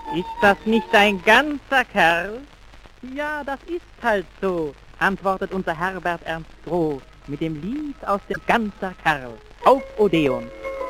Ist das nicht ein ganzer Kerl? Ja, das ist halt so, antwortet unser Herbert Ernst Groh mit dem Lied aus dem ganzer Kerl. Auf Odeon!